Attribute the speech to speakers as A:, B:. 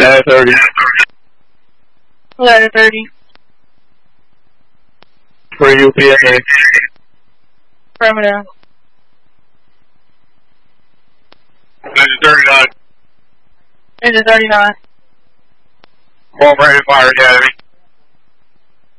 A: Ladder 30.
B: Ladder 30.
A: For UPA.
B: Affirmative.
A: Ladder 39.
B: Engine 39.
A: Form ready to fire academy.